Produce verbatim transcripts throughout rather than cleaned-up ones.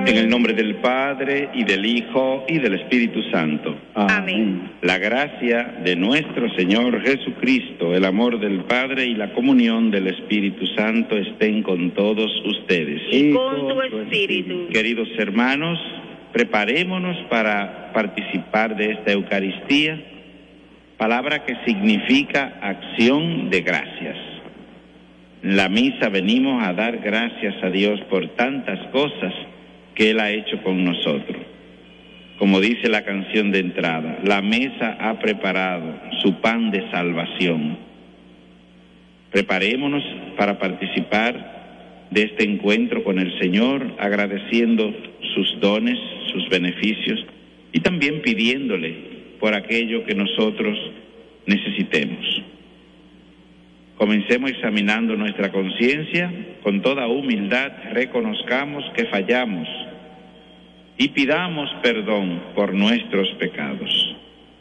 En el nombre del Padre, y del Hijo, y del Espíritu Santo. Amén. La gracia de nuestro Señor Jesucristo, el amor del Padre y la comunión del Espíritu Santo estén con todos ustedes. Y con tu espíritu. Queridos hermanos, preparémonos para participar de esta Eucaristía, palabra que significa acción de gracias. En la misa venimos a dar gracias a Dios por tantas cosas que Él ha hecho con nosotros. Como dice la canción de entrada, la mesa ha preparado su pan de salvación. Preparémonos para participar de este encuentro con el Señor, agradeciendo sus dones, sus beneficios, y también pidiéndole por aquello que nosotros necesitemos. Comencemos examinando nuestra conciencia. Con toda humildad reconozcamos que fallamos y pidamos perdón por nuestros pecados.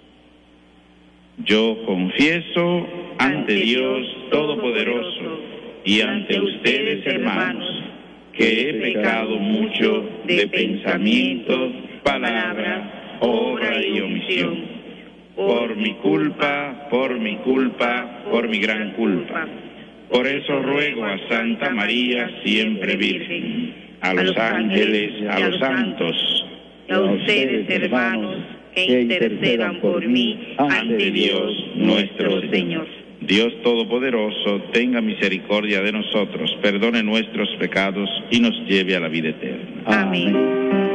Yo confieso ante Dios Todopoderoso y ante ustedes, hermanos, que he pecado mucho de pensamiento, palabra, obra y omisión. Por mi culpa, por mi culpa, por mi gran culpa. Por eso ruego a Santa María, siempre Virgen, a los ángeles, a los santos, y a ustedes, hermanos, que intercedan por mí ante Dios nuestro Señor. Dios Todopoderoso, tenga misericordia de nosotros, perdone nuestros pecados y nos lleve a la vida eterna. Amén.